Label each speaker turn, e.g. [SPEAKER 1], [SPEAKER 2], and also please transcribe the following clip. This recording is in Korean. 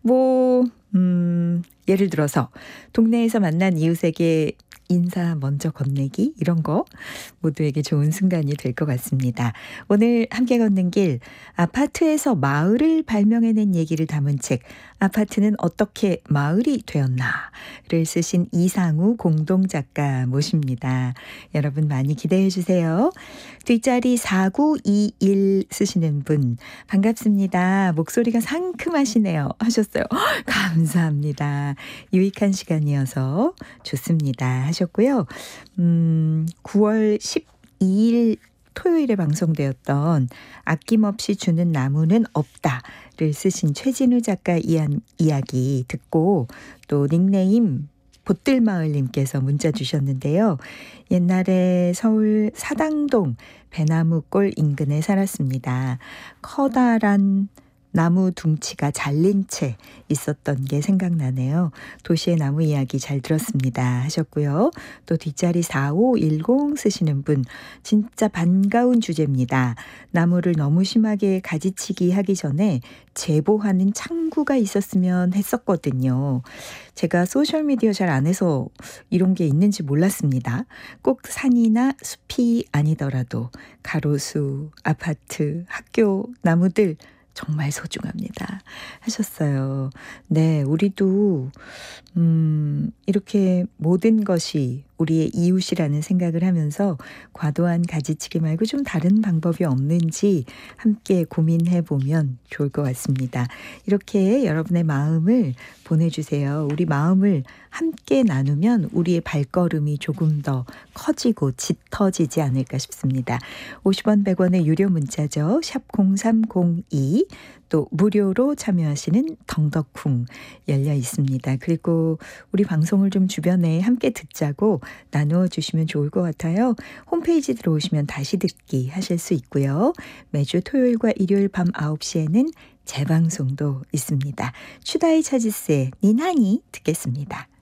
[SPEAKER 1] 뭐 예를 들어서 동네에서 만난 이웃에게 인사 먼저 건네기 이런 거 모두에게 좋은 순간이 될 것 같습니다. 오늘 함께 걷는 길 아파트에서 마을을 발명해낸 얘기를 담은 책 아파트는 어떻게 마을이 되었나를 쓰신 이상우 공동작가 모십니다. 여러분 많이 기대해 주세요. 뒷자리 4921 쓰시는 분 반갑습니다. 목소리가 상큼하시네요 하셨어요. 감사합니다. 유익한 시간이어서 좋습니다 하셨고요. 9월 12일 토요일에 방송되었던 아낌없이 주는 나무는 없다를 쓰신 최진우 작가 이야기 듣고 또 닉네임 보뜰마을님께서 문자 주셨는데요. 옛날에 서울 사당동 배나무골 인근에 살았습니다. 커다란 나무 둥치가 잘린 채 있었던 게 생각나네요. 도시의 나무 이야기 잘 들었습니다 하셨고요. 또 뒷자리 4510 쓰시는 분 진짜 반가운 주제입니다. 나무를 너무 심하게 가지치기 하기 전에 제보하는 창구가 있었으면 했었거든요. 제가 소셜미디어 잘 안 해서 이런 게 있는지 몰랐습니다. 꼭 산이나 숲이 아니더라도 가로수, 아파트, 학교, 나무들 정말 소중합니다 하셨어요. 네, 우리도 이렇게 모든 것이 우리의 이웃이라는 생각을 하면서 과도한 가지치기 말고 좀 다른 방법이 없는지 함께 고민해 보면 좋을 것 같습니다. 이렇게 여러분의 마음을 보내주세요. 우리 마음을 함께 나누면 우리의 발걸음이 조금 더 커지고 짙어지지 않을까 싶습니다. 50원 100원의 유료 문자죠. 샵 0302 또 무료로 참여하시는 덩덕쿵 열려 있습니다. 그리고 우리 방송을 좀 주변에 함께 듣자고 나누어 주시면 좋을 것 같아요. 홈페이지 들어오시면 다시 듣기 하실 수 있고요. 매주 토요일과 일요일 밤 9시에는 재방송도 있습니다. 추다이 차지스의 니나니 듣겠습니다.